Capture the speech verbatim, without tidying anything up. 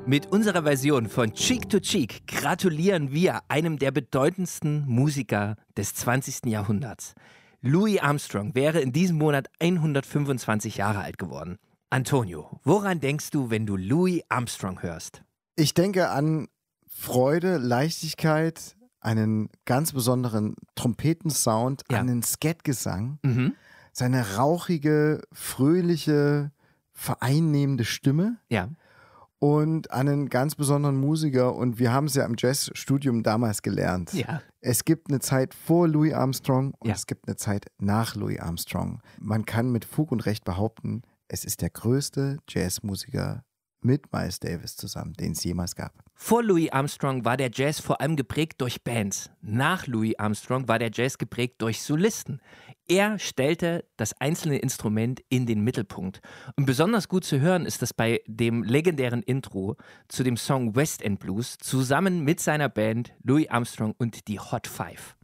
Mit unserer Version von Cheek to Cheek gratulieren wir einem der bedeutendsten Musiker des zwanzigsten Jahrhunderts. Louis Armstrong wäre in diesem Monat hundertfünfundzwanzig Jahre alt geworden. Antonio, woran denkst du, wenn du Louis Armstrong hörst? Ich denke an Freude, Leichtigkeit, einen ganz besonderen Trompetensound, Ja. einen Skat-Gesang, Mhm. seine rauchige, fröhliche, vereinnehmende Stimme. Ja. Und einen ganz besonderen Musiker, und wir haben es ja im Jazzstudium damals gelernt. Ja. Es gibt eine Zeit vor Louis Armstrong und Ja. es gibt eine Zeit nach Louis Armstrong. Man kann mit Fug und Recht behaupten, es ist der größte Jazzmusiker mit Miles Davis zusammen, den es jemals gab. Vor Louis Armstrong war der Jazz vor allem geprägt durch Bands. Nach Louis Armstrong war der Jazz geprägt durch Solisten. Er stellte das einzelne Instrument in den Mittelpunkt. Und besonders gut zu hören ist das bei dem legendären Intro zu dem Song West End Blues zusammen mit seiner Band Louis Armstrong und die Hot Five.